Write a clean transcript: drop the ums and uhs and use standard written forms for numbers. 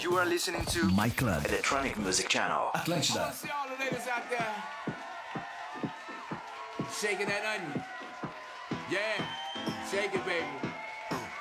You are listening to My Club Electronic Music Channel. I Atlântida. see all the ladies out there shaking that onion.